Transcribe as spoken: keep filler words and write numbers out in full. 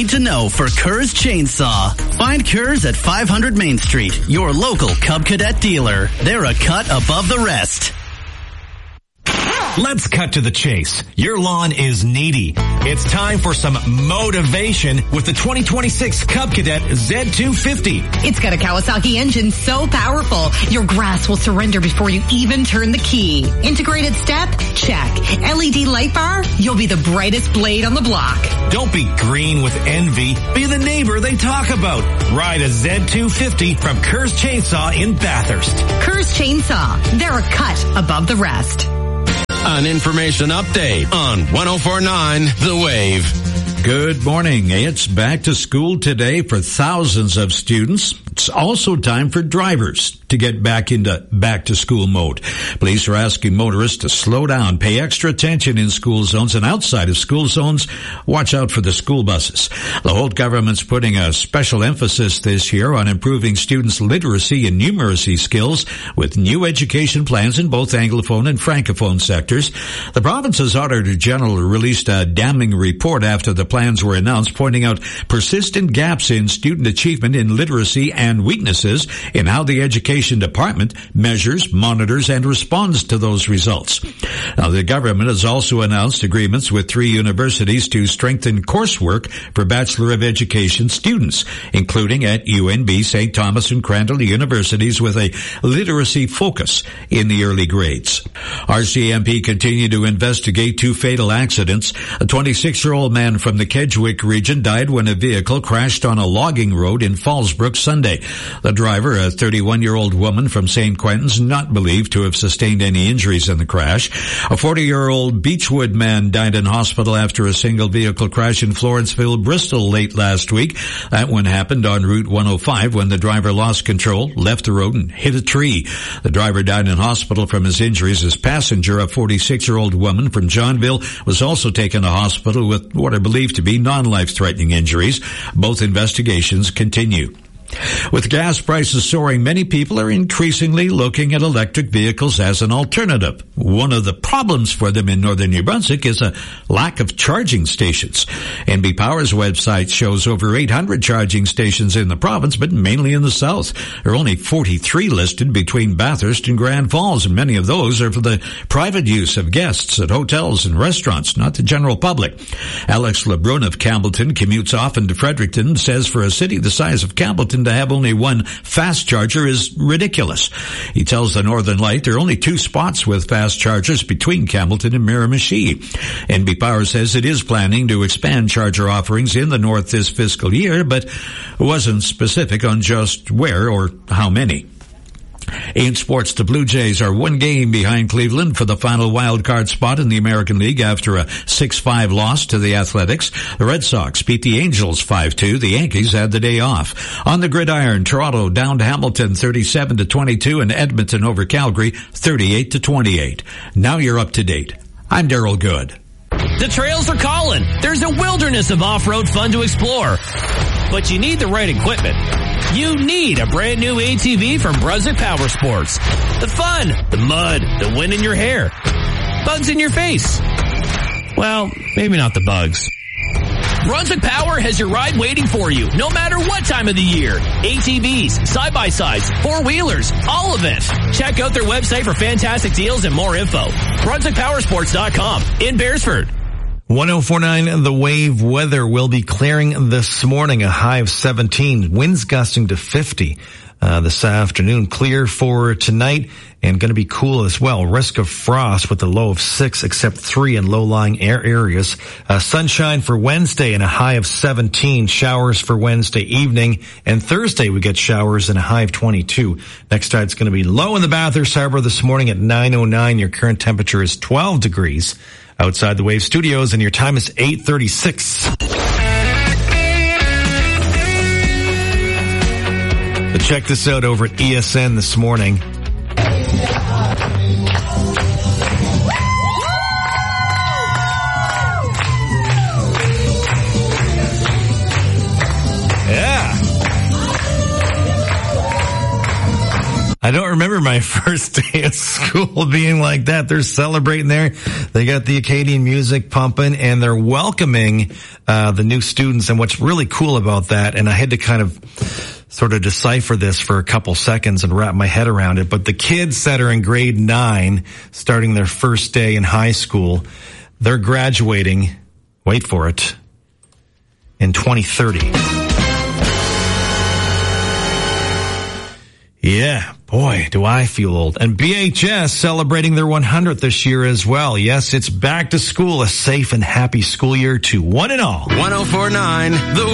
to know for Kerr's Chainsaw. Find Kerr's at five hundred Main Street, your local Cub Cadet dealer. They're a cut above the rest. Let's cut to the chase. Your lawn is needy. It's time for some motivation with the twenty twenty-six Cub Cadet Z two fifty. It's got a Kawasaki engine so powerful, your grass will surrender before you even turn the key. Integrated step? Check. L E D light bar? You'll be the brightest blade on the block. Don't be green with envy. Be the neighbor they talk about. Ride a Z two fifty from Kerr's Chainsaw in Bathurst. Kerr's Chainsaw. They're a cut above the rest. An information update on one oh four point nine The Wave. Good morning. It's back to school today for thousands of students. It's also time for drivers to get back into back to school mode. Police are asking motorists to slow down, pay extra attention in school zones, and outside of school zones, watch out for the school buses. The Holt government's putting a special emphasis this year on improving students' literacy and numeracy skills with new education plans in both Anglophone and Francophone sectors. The province's Auditor General released a damning report after the plans were announced, pointing out persistent gaps in student achievement in literacy and weaknesses in how the education department measures, monitors, and responds to those results. Now, the government has also announced agreements with three universities to strengthen coursework for Bachelor of Education students, including at U N B, Saint Thomas, and Crandall universities with a literacy focus in the early grades. R C M P continued to investigate two fatal accidents. A twenty-six-year-old man from the Kedgwick region died when a vehicle crashed on a logging road in Fallsbrook Sunday. The driver, a thirty-one-year-old woman from Saint Quentin's, not believed to have sustained any injuries in the crash. A forty-year-old Beechwood man died in hospital after a single vehicle crash in Florenceville, Bristol late last week. That one happened on Route one oh five when the driver lost control, left the road, and hit a tree. The driver died in hospital from his injuries. His passenger, a forty-six-year-old woman from Johnville, was also taken to hospital with what are believed to be non-life-threatening injuries. Both investigations continue. With gas prices soaring, many people are increasingly looking at electric vehicles as an alternative. One of the problems for them in northern New Brunswick is a lack of charging stations. N B Power's website shows over eight hundred charging stations in the province, but mainly in the south. There are only forty-three listed between Bathurst and Grand Falls, and many of those are for the private use of guests at hotels and restaurants, not the general public. Alex LeBrun of Campbellton commutes often to Fredericton, says for a city the size of Campbellton to have only one fast charger is ridiculous. He tells the Northern Light there are only two spots with fast chargers between Campbellton and Miramichi. N B Power says it is planning to expand charger offerings in the north this fiscal year, but wasn't specific on just where or how many. In sports, the Blue Jays are one game behind Cleveland for the final wild card spot in the American League after a six five loss to the Athletics. The Red Sox beat the Angels five two. The Yankees had the day off. On the gridiron, Toronto down to Hamilton thirty-seven to twenty-two and Edmonton over Calgary thirty-eight to twenty-eight. Now you're up to date. I'm Daryl Good. The trails are calling. There's a wilderness of off-road fun to explore. But you need the right equipment. You need a brand new A T V from Brunswick Power Sports. The fun, the mud, the wind in your hair, bugs in your face. Well, maybe not the bugs. Brunswick Power has your ride waiting for you, no matter what time of the year. A T Vs, side-by-sides, four-wheelers, all of it. Check out their website for fantastic deals and more info. Brunswick Power Sports dot com in Beresford. one oh four point nine The Wave weather will be clearing this morning, a high of seventeen, winds gusting to fifty uh, this afternoon. Clear for tonight and going to be cool as well. Risk of frost with a low of six except three in low-lying air areas. Uh, sunshine for Wednesday and a high of seventeen. Showers for Wednesday evening. And Thursday we get showers and a high of twenty-two. Next time it's going to be low in the Bathurst Harbor this morning at nine oh nine. Your current temperature is twelve degrees. Outside the Wave Studios, and your time is eight thirty-six. But check this out over at E S N this morning. Yeah. I don't remember my first day of school being like that. They're celebrating there. They got the Acadian music pumping, and they're welcoming uh the new students. And what's really cool about that, and I had to kind of sort of decipher this for a couple seconds and wrap my head around it, but the kids that are in grade nine, starting their first day in high school, they're graduating, wait for it, in twenty thirty. Yeah, boy, do I feel old. And B H S celebrating their one hundredth this year as well. Yes, it's back to school, a safe and happy school year to one and all. one oh four point nine The